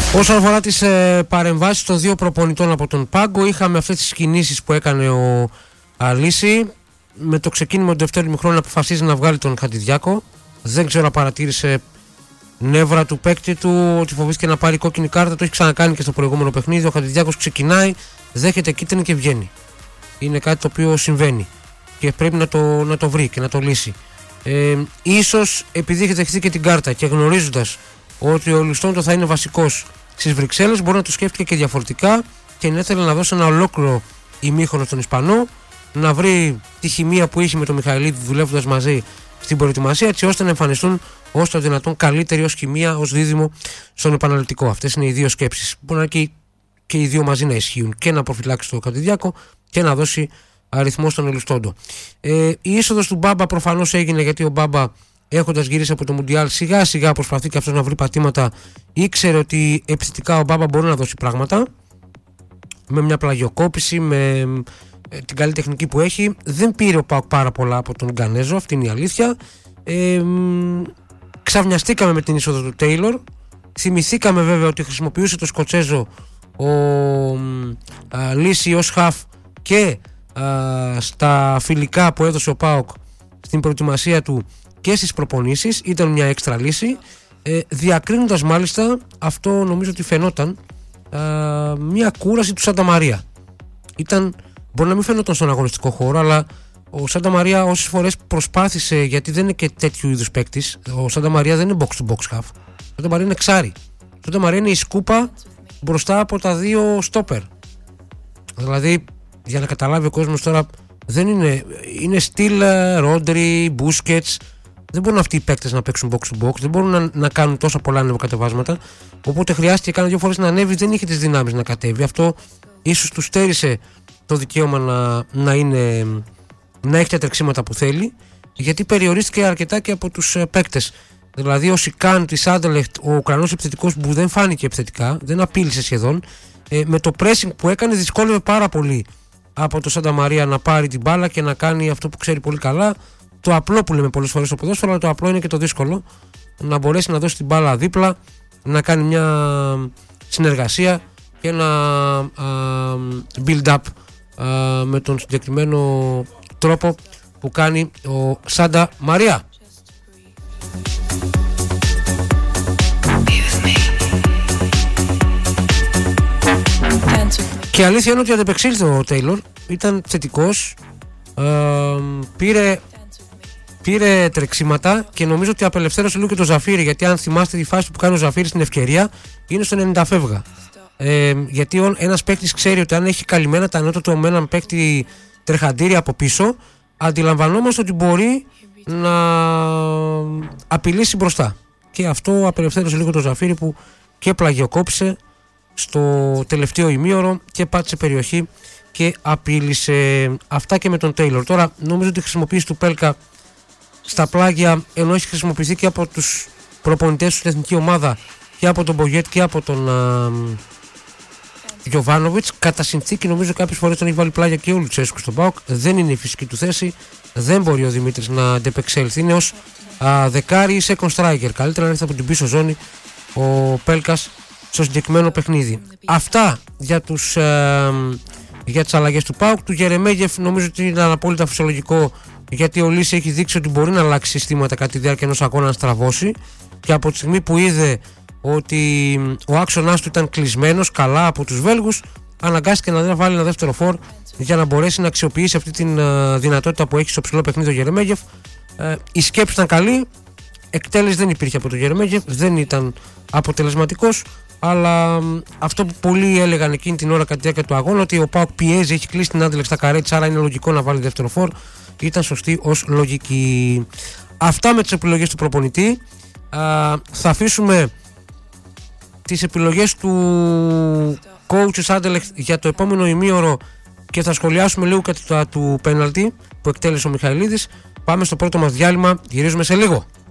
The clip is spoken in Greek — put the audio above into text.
Όσον αφορά τις παρεμβάσεις των δύο προπονητών από τον Πάγκο, είχαμε αυτές τις κινήσεις που έκανε ο Αλύση. Με το ξεκίνημα του δεύτερου ημιχρόνου αποφασίζει να βγάλει τον Χατζηδιάκο. Δεν ξέρω αν παρατήρησε νεύρα του παίκτη του, ότι φοβήθηκε να πάρει κόκκινη κάρτα. Το έχει ξανακάνει και στο προηγούμενο παιχνίδι. Ο Χατζηδιάκος ξεκινάει, δέχεται κίτρινη και βγαίνει. Είναι κάτι το οποίο συμβαίνει και πρέπει να το βρει και να το λύσει. Ίσως επειδή έχει δεχθεί και την κάρτα και γνωρίζοντας ότι ο Λουστόντο θα είναι βασικός στις Βρυξέλλες, μπορεί να το σκέφτηκε και διαφορετικά και να ήθελε να δώσει ένα ολόκληρο ημίχρονο στον Ισπανό, να βρει τη χημεία που είχε με τον Μιχαηλίδη δουλεύοντας μαζί στην προετοιμασία, έτσι ώστε να εμφανιστούν όσο το δυνατόν καλύτερη ως χημεία, ως δίδυμο στον επαναληπτικό. Αυτές είναι οι δύο σκέψεις. Μπορεί να και οι δύο μαζί να ισχύουν, και να προφυλάξει το Χατζηδιάκο και να δώσει αριθμό στον Ελουστόντο. Η είσοδος του Μπάμπα προφανώς έγινε γιατί ο Μπάμπα, έχοντας γυρίσει από το Μουντιάλ, σιγά σιγά προσπαθεί και αυτός να βρει πατήματα. Ήξερε ότι επιθετικά ο Μπάμπα μπορεί να δώσει πράγματα, με μια πλαγιοκόπηση, με την καλή τεχνική που έχει. Δεν πήρε ο ΠΑΟΚ πάρα πολλά από τον Γκανέζο, αυτή είναι η αλήθεια. Ξαφνιαστήκαμε με την είσοδο του Τέιλορ. Θυμηθήκαμε βέβαια ότι χρησιμοποιούσε το Σκοτσέζο ο Λύση ως χαφ και στα φιλικά που έδωσε ο ΠΑΟΚ στην προετοιμασία του και στις προπονήσεις. Ήταν μια έξτρα λύση, διακρίνοντας μάλιστα, αυτό νομίζω ότι φαινόταν, μια κούραση του Σάντα Μαρία. Μπορεί να μην φαινόταν στον αγωνιστικό χώρο, αλλά ο Σάντα Μαρία όσες φορές προσπάθησε, γιατί δεν είναι και τέτοιου είδους παίκτης, ο Σάντα Μαρία δεν είναι box to box half. Ο Σάντα Μαρία είναι ξάρι. Ο Σάντα Μαρία είναι η σκούπα μπροστά από τα δύο στόπερ. Δηλαδή, για να καταλάβει ο κόσμος τώρα, δεν είναι στυλ Ρόντρι, Μπούσκετς. Δεν μπορούν αυτοί οι παίκτες να παίξουν box to box, δεν μπορούν να κάνουν τόσα πολλά ανεβοκατεβάσματα. Οπότε χρειάστηκε κάνα δύο φορές να ανέβει, δεν είχε τις δυνάμεις να κατέβει. Αυτό ίσως του στέρισε το δικαίωμα να έχει τα τρεξίματα που θέλει, γιατί περιορίστηκε αρκετά και από τους παίκτες. Δηλαδή ο Σικάν της Άντερλεχτ, ο Ουκρανός επιθετικός που δεν φάνηκε επιθετικά, δεν απείλησε σχεδόν, με το pressing που έκανε δυσκόλευε πάρα πολύ από το Σάντα Μαρία να πάρει την μπάλα και να κάνει αυτό που ξέρει πολύ καλά, το απλό που λέμε πολλές φορές στο ποδόσφαιρο, αλλά το απλό είναι και το δύσκολο, να μπορέσει να δώσει την μπάλα δίπλα, να κάνει μια συνεργασία και ένα build up με τον συγκεκριμένο τρόπο που κάνει ο Σάντα Μαρία. Και αλήθεια είναι ότι αντεπεξήλθε ο Τέιλορ, ήταν θετικός, πήρε τρεξίματα και νομίζω ότι απελευθέρωσε λίγο και το Ζαφύρι, γιατί αν θυμάστε τη φάση που κάνει ο Ζαφύρι στην ευκαιρία είναι στο 90 φεύγα. Γιατί ένας παίκτης ξέρει ότι αν έχει καλυμμένα τα νότα του με έναν παίκτη τρεχαντήρι από πίσω, αντιλαμβανόμαστε ότι μπορεί να απειλήσει μπροστά. Και αυτό απελευθέρωσε λίγο το Ζαφύρι, που και πλαγιοκόπησε στο τελευταίο ημίωρο και πάτησε περιοχή και απείλησε. Αυτά και με τον Τέιλορ. Τώρα νομίζω ότι η χρησιμοποίηση του Πέλκα στα πλάγια, ενώ έχει χρησιμοποιηθεί και από τους προπονητές του στην εθνική ομάδα και από τον Μπογιέτ και από τον Γιοβάνοβιτς, κατά συνθήκη νομίζω κάποιες φορές τον έχει βάλει πλάγια και ο Λουτσέσκου στον ΠΑΟΚ. Δεν είναι η φυσική του θέση, δεν μπορεί ο Δημήτρης να αντεπεξέλθει. Είναι ως δεκάρι ή second striker. Καλύτερα να έρθει από την πίσω ζώνη ο Πέλκας στο συγκεκριμένο παιχνίδι. Αυτά για τις αλλαγές του ΠΑΟΚ. Του Γερεμέγεφ νομίζω ότι ήταν απόλυτα φυσιολογικό, γιατί ο Λύση έχει δείξει ότι μπορεί να αλλάξει συστήματα κατά τη διάρκεια ενός αγώνα, να στραβώσει, και από τη στιγμή που είδε ότι ο άξονας του ήταν κλεισμένος καλά από τους Βέλγους, αναγκάστηκε να βάλει ένα δεύτερο φορ για να μπορέσει να αξιοποιήσει αυτή τη δυνατότητα που έχει στο ψηλό παιχνίδι ο Γερεμέγεφ. Η σκέψη ήταν καλή, εκτέλεση δεν υπήρχε από τον Γερεμέγεφ, δεν ήταν αποτελεσματικός, αλλά αυτό που πολλοί έλεγαν εκείνη την ώρα κατά τη διάρκεια του αγώνα, ότι ο ΠΑΟΚ πιέζει, έχει κλείσει την Άντερλεχτ στα καρέτς, άρα είναι λογικό να βάλει δεύτερο φορ, ήταν σωστή ως λογική. Αυτά με τις επιλογές του προπονητή. Θα αφήσουμε τις επιλογές του coach της Άντερλεχτ για το επόμενο ημίωρο και θα σχολιάσουμε λίγο κατά του πέναλτι που εκτέλεσε ο Μιχαηλίδης. Πάμε στο πρώτο μας διάλειμμα, γυρίζουμε σε λίγο.